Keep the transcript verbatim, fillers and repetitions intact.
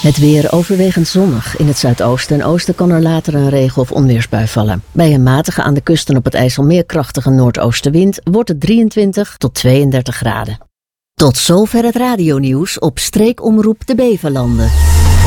Het weer overwegend zonnig. In het zuidoosten en oosten kan er later een regen- of onweersbui vallen. Bij een matige aan de kusten op het IJsselmeer krachtige noordoostenwind wordt het drieëntwintig tot tweeëndertig graden. Tot zover het radionieuws op Streekomroep de Beverlanden.